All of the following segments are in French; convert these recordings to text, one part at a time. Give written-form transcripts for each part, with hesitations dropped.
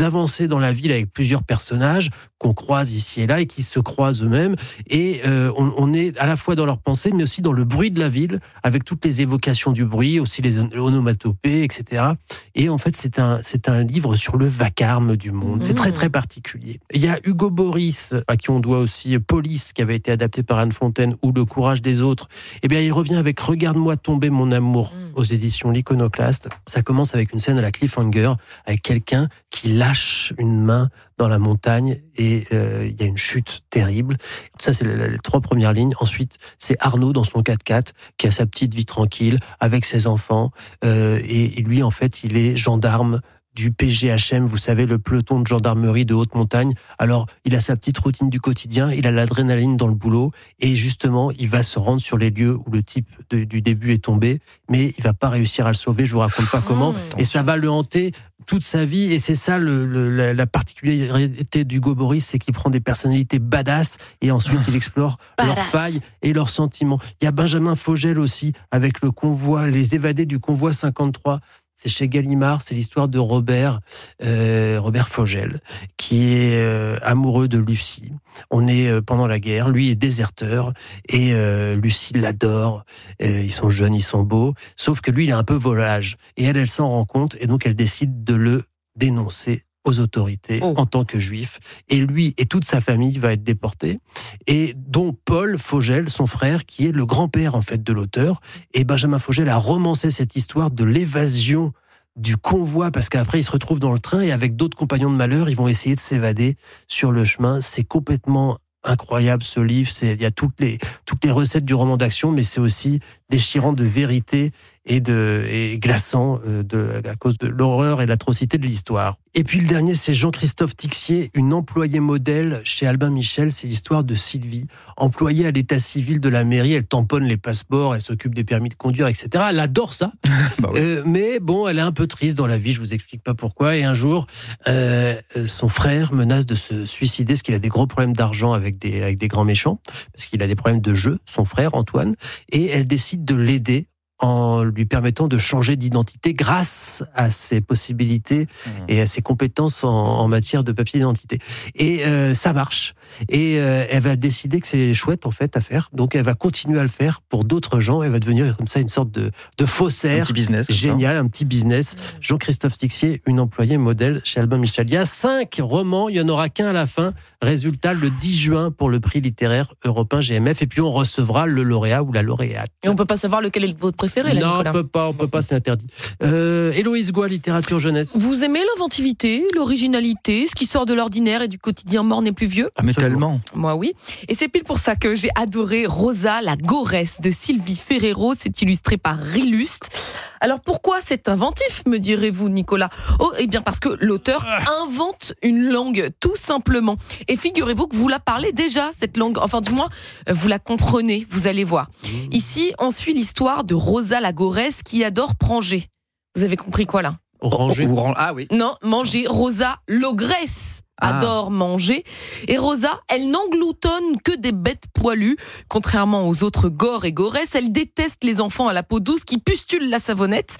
d'avancer dans la ville avec plusieurs personnages qu'on croise ici et là et qui se croisent eux-mêmes. Et on est à la fois dans leurs pensées, mais aussi dans le bruit de la ville, avec toutes les évocations du bruit, aussi les onomatopées, etc. Et en fait, c'est un livre sur le vacarme du monde. C'est très, très particulier. Il y a Hugo Boris, à qui on doit aussi Police, qui avait été adapté par Anne Fontaine, ou Le courage des autres. Eh bien, il revient avec Regarde-moi tomber, mon amour, aux éditions L'Iconoclaste. Ça commence avec une scène à la cliffhanger, avec quelqu'un qui lâche une main dans la montagne et il y a une chute terrible. Ça, c'est les 3 premières lignes. Ensuite, c'est Arnaud dans son 4x4 qui a sa petite vie tranquille avec ses enfants. Et lui, en fait, il est gendarme du PGHM, vous savez, le peloton de gendarmerie de haute montagne. Alors, il a sa petite routine du quotidien, il a l'adrénaline dans le boulot, et justement, il va se rendre sur les lieux où le type du début est tombé, mais il va pas réussir à le sauver, je vous raconte pas comment, et ça va le hanter toute sa vie, et c'est ça la particularité d'Hugo Boris, c'est qu'il prend des personnalités badass, et ensuite il explore leurs failles et leurs sentiments. Il y a Benjamin Fogel aussi, avec le convoi, les évadés du convoi 53. C'est chez Gallimard, c'est l'histoire de Robert Fogel, qui est amoureux de Lucie. On est pendant la guerre, lui est déserteur, et Lucie l'adore. Ils sont jeunes, ils sont beaux, sauf que lui, il est un peu volage. Et elle s'en rend compte, et donc elle décide de le dénoncer aux autorités en tant que juif. Et lui et toute sa famille va être déportés, et dont Paul Fogel, son frère, qui est le grand-père en fait de l'auteur. Et Benjamin Fogel a romancé cette histoire de l'évasion du convoi, parce qu'après ils se retrouvent dans le train et avec d'autres compagnons de malheur, ils vont essayer de s'évader sur le chemin. C'est complètement incroyable ce livre. Il y a toutes les recettes du roman d'action, mais c'est aussi déchirant de vérité et glaçant à cause de l'horreur et l'atrocité de l'histoire. Et puis le dernier, c'est Jean-Christophe Tixier, une employée modèle chez Albin Michel. C'est l'histoire de Sylvie, employée à l'état civil de la mairie. Elle tamponne les passeports, elle s'occupe des permis de conduire, etc. Elle adore ça. Bah oui. Mais bon, elle est un peu triste dans la vie, je vous explique pas pourquoi. Et un jour, son frère menace de se suicider parce qu'il a des gros problèmes d'argent avec des grands méchants, parce qu'il a des problèmes de jeu, son frère Antoine. Et elle décide de l'aider en lui permettant de changer d'identité grâce à ses possibilités et à ses compétences en matière de papier d'identité. Et ça marche. Et elle va décider que c'est chouette en fait à faire. Donc elle va continuer à le faire pour d'autres gens. Elle va devenir comme ça une sorte de faussaire. Un petit business. Génial, un petit business. Jean-Christophe Tixier, une employée modèle chez Albin Michel. Il y a 5 romans, il n'y en aura qu'un à la fin. Résultat, le 10 juin pour le prix littéraire européen GMF. Et puis on recevra le lauréat ou la lauréate. Et on ne peut pas savoir lequel est votre préféré, là, non, Nicolas. on peut pas, c'est interdit. Héloïse Goua, littérature jeunesse. Vous aimez l'inventivité, l'originalité, ce qui sort de l'ordinaire et du quotidien mort n'est plus vieux? Mais tellement. Moi, oui. Et c'est pile pour ça que j'ai adoré Rosa, la Goresse de Sylvie Ferrero. C'est illustré par Rilust. Alors pourquoi c'est inventif, me direz-vous, Nicolas? Oh, eh bien parce que l'auteur invente une langue, tout simplement. Et figurez-vous que vous la parlez déjà, cette langue. Enfin, du moins, vous la comprenez, vous allez voir. Ici, on suit l'histoire de Rosa la Goresse qui adore pranger. Vous avez compris quoi, là? Ranger. Ah oui. Non, manger. Rosa l'ogresse adore manger. Et Rosa, elle n'engloutonne que des bêtes poilues. Contrairement aux autres gores et goresses, elle déteste les enfants à la peau douce qui pustulent la savonnette.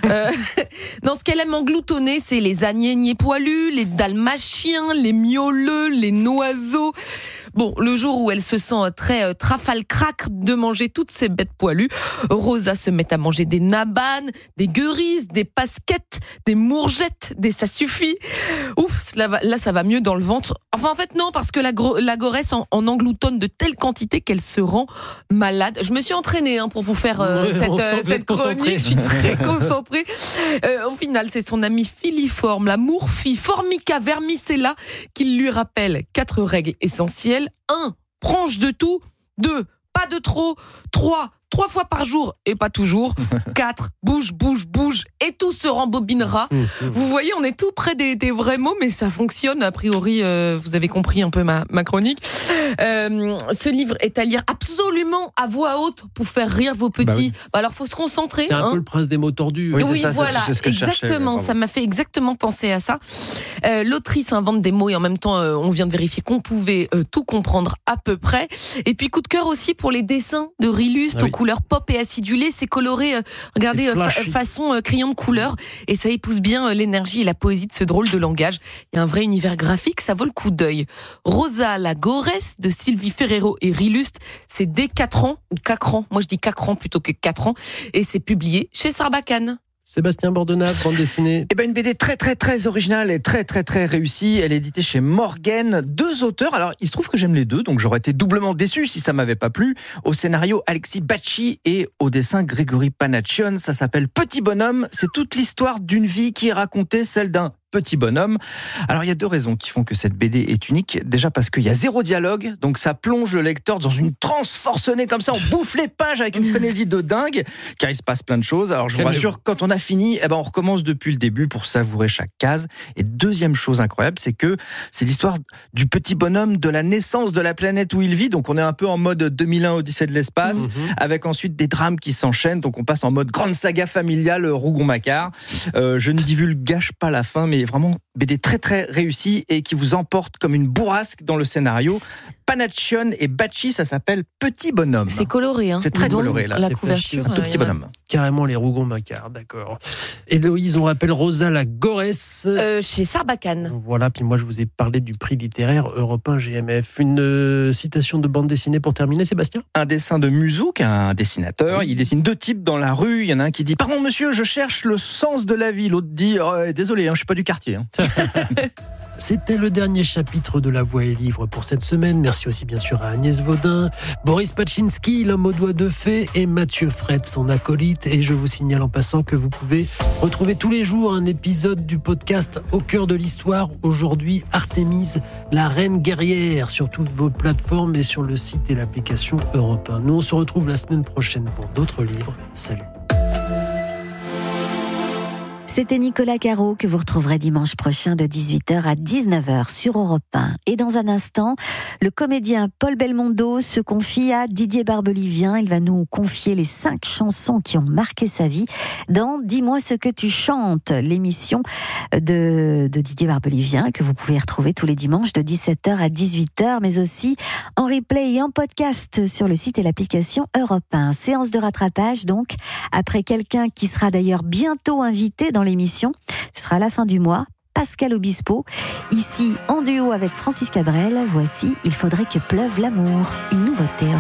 Non, ce qu'elle aime engloutonner, c'est les agnéniers poilus, les dalmatiens, les miauleux, les noiseaux. Bon, le jour où elle se sent très trafalcrac de manger toutes ces bêtes poilues, Rosa se met à manger des nabanes, des gueurisses, des pasquettes, des mourgettes, des ça suffit. Ouf, là ça va mieux dans le ventre. Enfin, en fait, non, parce que la goresse en engloutonne de telle quantité qu'elle se rend malade. Je me suis entraînée pour vous faire cette chronique. Je suis très concentrée. Au final, c'est son amie filiforme, la mourfie Formica vermicella, qui lui rappelle 4 règles essentielles. 1. Prange de tout. 2. Pas de trop. 3 fois par jour et pas toujours. 4. Bouge et tout se rembobinera. Vous voyez, on est tout près des vrais mots, mais ça fonctionne. A priori, vous avez compris un peu ma chronique. Ce livre est à lire absolument à voix haute pour faire rire vos petits. Bah oui. Alors, faut se concentrer. C'est un peu le prince des mots tordus. Oui, ça, voilà, c'est ce que exactement. Ça m'a fait exactement penser à ça. L'autrice invente des mots et en même temps, on vient de vérifier qu'on pouvait tout comprendre à peu près. Et puis, coup de cœur aussi pour les dessins de Rilust aux couleurs pop et acidulées. C'est coloré, regardez, façon crayon de couleur. Et ça épouse bien l'énergie et la poésie de ce drôle de langage. Il y a un vrai univers graphique, ça vaut le coup d'œil. Rosa la Goresse de Sylvie Ferrero et Rilust, c'est dès 4 ans, ou 4 ans. Moi je dis 4 ans plutôt que 4 ans. Et c'est publié chez Sarbacane. Sébastien Bordenave, bande dessinée. Une BD très originale et très réussie. Elle est éditée chez Morgan. 2 auteurs. Alors, il se trouve que j'aime les 2, donc j'aurais été doublement déçu si ça m'avait pas plu. Au scénario, Alexis Bacci et au dessin, Grégory Panaccione. Ça s'appelle Petit Bonhomme. C'est toute l'histoire d'une vie qui est racontée, celle d'un petit bonhomme. Alors il y a 2 raisons qui font que cette BD est unique. Déjà parce qu'il y a 0 dialogue, donc ça plonge le lecteur dans une transe forcenée comme ça, on bouffe les pages avec une frénésie de dingue, car il se passe plein de choses. Alors je vous rassure, quand on a fini, on recommence depuis le début pour savourer chaque case. Et deuxième chose incroyable, c'est que c'est l'histoire du petit bonhomme, de la naissance de la planète où il vit. Donc on est un peu en mode 2001 Odyssée de l'espace, avec ensuite des drames qui s'enchaînent. Donc on passe en mode grande saga familiale Rougon-Macquart. Je ne divulgage pas la fin, mais vraiment BD très réussie et qui vous emporte comme une bourrasque dans le scénario. Panaccione et Bacci, ça s'appelle Petit Bonhomme. C'est coloré, hein. C'est très coloré, là. La couverture. Un tout petit bonhomme. Carrément les Rougon-Macquart, d'accord. Héloïse, on rappelle Rosa la Goresse. Chez Sarbacane. Voilà, puis moi je vous ai parlé du prix littéraire Europe 1 GMF. Une citation de bande dessinée pour terminer, Sébastien ? Un dessin de Muzo, qui est un dessinateur. Il dessine 2 types dans la rue. Il y en a un qui dit « Pardon monsieur, je cherche le sens de la vie ». L'autre dit « Désolé, je suis pas du quartier ». C'était le dernier chapitre de La Voix est livre pour cette semaine. Merci aussi bien sûr à Agnès Vaudin, Boris Pachinski, l'homme aux doigts de fée, et Mathieu Fred, son acolyte. Et je vous signale en passant que vous pouvez retrouver tous les jours un épisode du podcast Au cœur de l'histoire. Aujourd'hui, Artémise, la reine guerrière, sur toutes vos plateformes et sur le site et l'application Europe 1. Nous, on se retrouve la semaine prochaine pour d'autres livres. Salut. C'était Nicolas Caro que vous retrouverez dimanche prochain de 18h à 19h sur Europe 1. Et dans un instant, le comédien Paul Belmondo se confie à Didier Barbelivien. Il va nous confier les 5 chansons qui ont marqué sa vie dans Dis-moi ce que tu chantes, l'émission de Didier Barbelivien que vous pouvez retrouver tous les dimanches de 17h à 18h, mais aussi en replay et en podcast sur le site et l'application Europe 1. Séance de rattrapage donc, après quelqu'un qui sera d'ailleurs bientôt invité dans l'émission. Ce sera à la fin du mois, Pascal Obispo. Ici, en duo avec Francis Cabrel, voici Il faudrait que pleuve l'amour, une nouveauté.